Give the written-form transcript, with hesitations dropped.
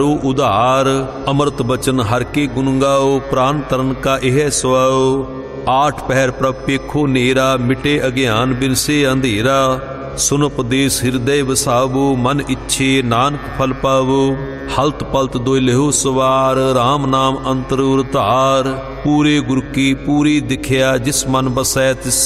उधार। अमृत बचन हर के गुण गाओ, प्राण तरन का यह सुआओ। आठ पहर प्रभ पेखो नेरा, मिटे अज्ञान बिनसे अंधेरा। सुन उपदेश हृदय वसावो, मन इच्छे नानक फल पावो। हलत पलत दोय लेहो सवार, राम नाम अंतर उर धार। पूरे गुर की पूरी दिखिया, जिस मन बसै तिस